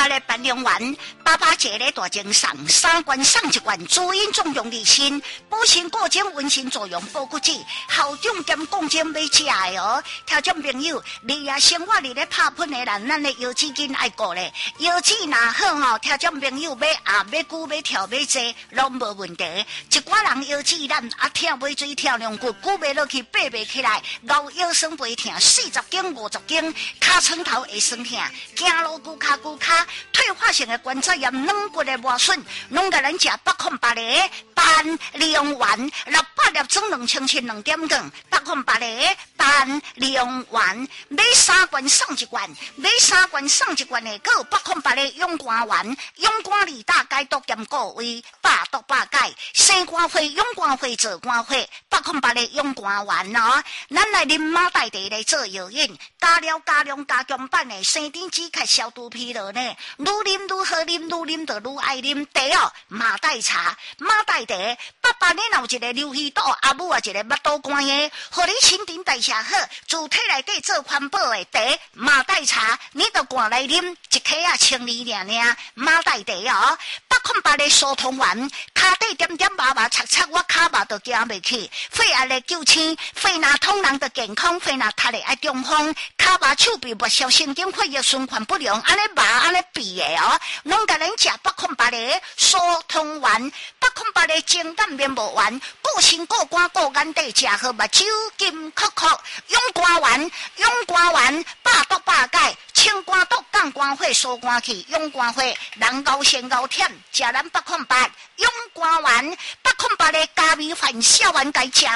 8个办理完，88节咧大精上3关上1关，主因重用立心，补肾固精，温馨作用，保骨质，校长兼讲精要吃的哦。听众朋友，你也生活里咧拍喷的人，咱的腰子筋爱顾咧，腰子若好吼，听众朋友要久要跳要坐，拢无问题。一寡人腰子咱跳尾水跳两骨，久袂落去，爬袂起来，腰酸背痛，40斤50斤，骹床头会酸痛，走路骨骹，退化性的关节炎，软骨的磨损，拢甲咱食808个半利用丸，600粒装20002点2，808个半利用丸，买3罐送1罐，买3罐送1罐的，还有808个勇肝丸，勇肝2大解毒兼固胃，百毒百解，生肝火、勇肝火做肝火，808个勇肝丸哦，咱来啉马黛茶来做药引，加了加量加强版的生长止咳消毒疲劳呢，愈啉愈好啉，愈啉就愈爱啉茶哦，马黛茶，马黛茶，88年有一个流鼻肚，阿母一个腹肚干的，互你新陈代谢好，自体内底做环保的茶，马黛茶，你都赶来啉，一克啊1200尔，马黛茶哦，808个疏通丸，骹底点点麻麻擦擦，我骹麻都行袂去，肺癌的救星，肺若通人的健康，肺若塌的爱中风，骹麻手臂末梢神经血液循环不良，安尼麻安尼痹的哦，拢甲咱食808个疏通丸，808个清淡面膜丸，固心固肝固眼底，食好目睭金酷酷，勇肝丸，百毒百解，清肝毒，降肝火，疏肝气，勇肝火，人熬先熬忝，食咱808勇肝丸，808个加米饭小丸该食。